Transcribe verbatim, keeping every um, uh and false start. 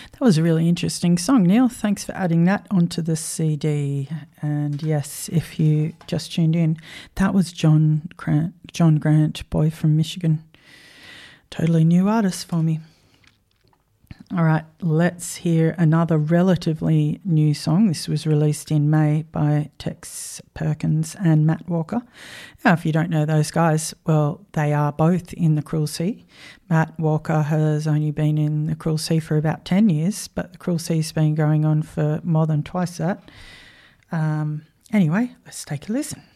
That was a really interesting song, Neil. Thanks for adding that onto the C D. And yes, if you just tuned in, that was John Grant, John Grant, Boy from Michigan. Totally new artist for me. All right, let's hear another relatively new song. This was released in May by Tex Perkins and Matt Walker. Now, if you don't know those guys, well, they are both in the Cruel Sea. Matt Walker has only been in the Cruel Sea for about ten years, but the Cruel Sea's been going on for more than twice that. Um, anyway, let's take a listen.